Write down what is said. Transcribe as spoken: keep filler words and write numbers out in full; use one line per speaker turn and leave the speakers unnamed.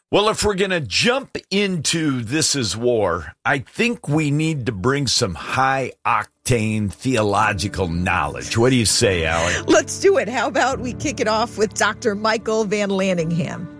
Well, if we're going to jump into This Is War, I think we need to bring some high-octane theological knowledge. What do you say, Allie?
Let's do it. How about we kick it off with Doctor Michael Van Lanningham?